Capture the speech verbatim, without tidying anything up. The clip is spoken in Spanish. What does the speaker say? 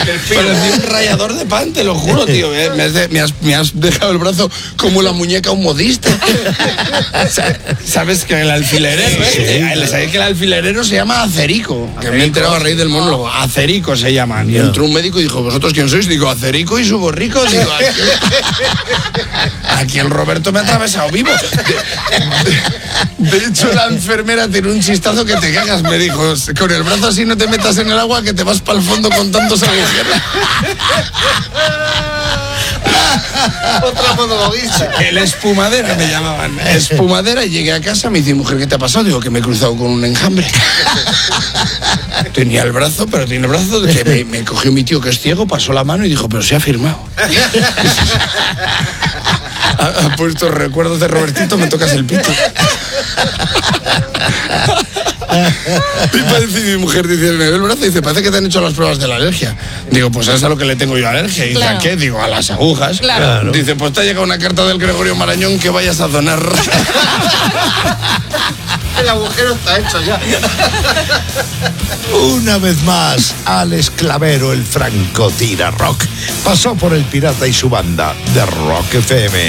Parecía un rallador de pan, te lo juro, tío. ¿eh? Me, has de, me, has, me has dejado el brazo como la muñeca un modista. ¿Sabes que el alfilerero, eh? Sí, ¿sabes que el alfilerero se llama Acerico? Que Acerico. Me he enterado a raíz del monólogo. Acerico se llaman. Y entró un médico y dijo, ¿vosotros quién sois? Digo, Acerico y su borrico. Digo, aquí, aquí el Roberto me ha atravesado vivo. De, de, de hecho, la enfermera tiene un chistazo que te cagas. Me dijo, con el brazo así no te metas en el agua que te vas para el fondo con tantos agujeros. Otra monologuista. El espumadera me llamaban. Espumadera, y llegué a casa, me dice, mujer, ¿qué te ha pasado? Digo, que me he cruzado con un enjambre. Tenía el brazo, pero tiene el brazo que me, me cogió mi tío que es ciego, pasó la mano y dijo, pero se ha firmado. Ha, ha puesto recuerdos de Robertito, me tocas el pito. Y parece, mi mujer dice, me ve el brazo y dice, parece que te han hecho las pruebas de la alergia. Digo, pues es a lo que le tengo yo alergia. Y claro. dice, ¿a qué? Digo, a las agujas. Claro. Dice, pues te ha llegado una carta del Gregorio Marañón que vayas a donar. El agujero está hecho ya. Una vez más, Alex Clavero, el francotira rock, pasó por El Pirata y su banda de Rock F M.